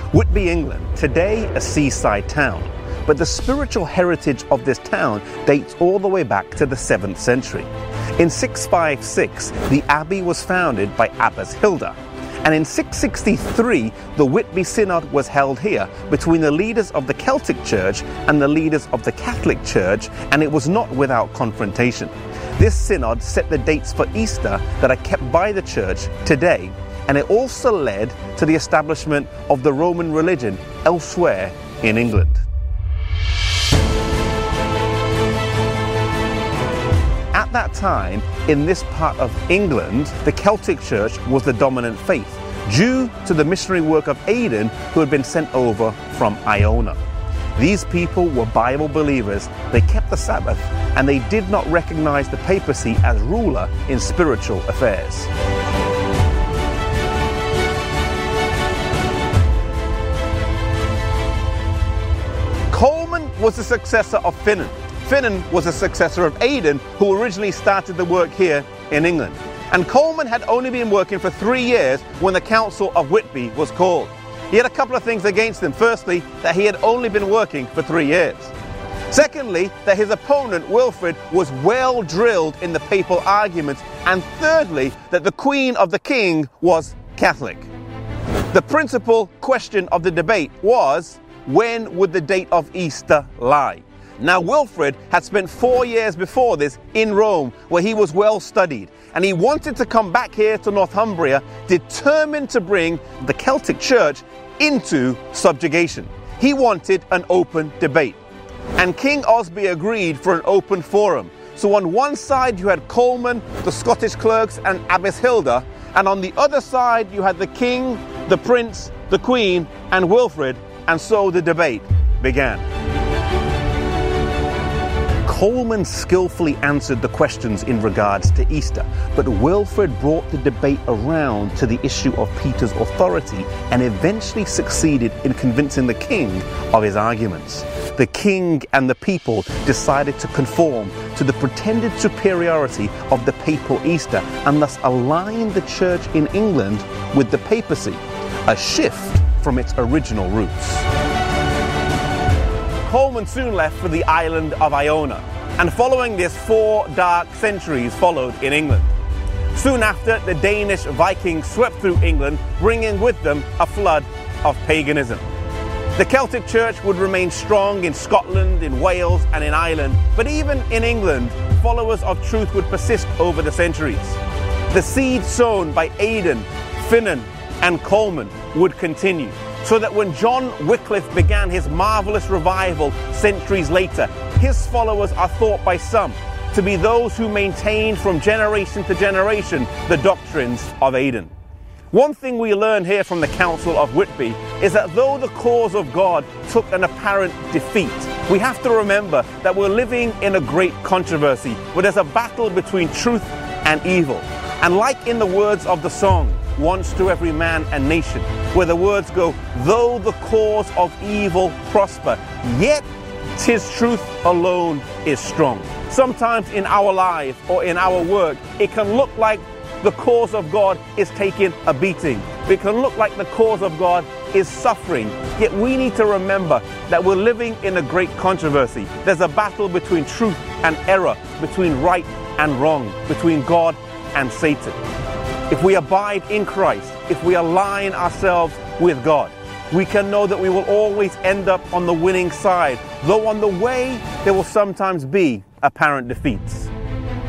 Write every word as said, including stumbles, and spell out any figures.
Whitby, England, today a seaside town, but the spiritual heritage of this town dates all the way back to the seventh century. In six fifty-six, the abbey was founded by Abbess Hilda, and in six sixty-three, the Whitby Synod was held here between the leaders of the Celtic Church and the leaders of the Catholic Church, and it was not without confrontation. This synod set the dates for Easter that are kept by the Church today, and it also led to the establishment of the Roman religion elsewhere in England. At that time, in this part of England, the Celtic Church was the dominant faith, due to the missionary work of Aidan, who had been sent over from Iona. These people were Bible believers, they kept the Sabbath, and they did not recognize the papacy as ruler in spiritual affairs. Colman was the successor of Finan. Finan was a successor of Aidan, who originally started the work here in England. And Colman had only been working for three years when the Council of Whitby was called. He had a couple of things against him. Firstly, that he had only been working for three years. Secondly, that his opponent, Wilfrid, was well drilled in the papal arguments. And thirdly, that the Queen of the King was Catholic. The principal question of the debate was, when would the date of Easter lie? Now, Wilfrid had spent four years before this in Rome, where he was well studied, and he wanted to come back here to Northumbria, determined to bring the Celtic Church into subjugation. He wanted an open debate, and King Osby agreed for an open forum. So on one side you had Colman, the Scottish clerks, and Abbess Hilda, and on the other side you had the king, the prince, the queen, and Wilfrid, and so the debate began. Colman skillfully answered the questions in regards to Easter, but Wilfrid brought the debate around to the issue of Peter's authority and eventually succeeded in convincing the king of his arguments. The king and the people decided to conform to the pretended superiority of the papal Easter and thus align the church in England with the papacy, a shift from its original roots. Colman soon left for the island of Iona, and following this, four dark centuries followed in England. Soon after, the Danish Vikings swept through England, bringing with them a flood of paganism. The Celtic Church would remain strong in Scotland, in Wales, and in Ireland, but even in England, followers of truth would persist over the centuries. The seed sown by Aidan, Finan, and Colman would continue, so that when John Wycliffe began his marvelous revival centuries later, his followers are thought by some to be those who maintained from generation to generation the doctrines of Aidan. One thing we learn here from the Council of Whitby is that though the cause of God took an apparent defeat, we have to remember that we're living in a great controversy where there's a battle between truth and evil. And like in the words of the song, Once to Every Man and Nation, where the words go, though the cause of evil prosper, yet 'tis truth alone is strong. Sometimes in our life or in our work, it can look like the cause of God is taking a beating. It can look like the cause of God is suffering. Yet we need to remember that we're living in a great controversy. There's a battle between truth and error, between right and wrong, between God and Satan. If we abide in Christ, if we align ourselves with God, we can know that we will always end up on the winning side, though on the way there will sometimes be apparent defeats.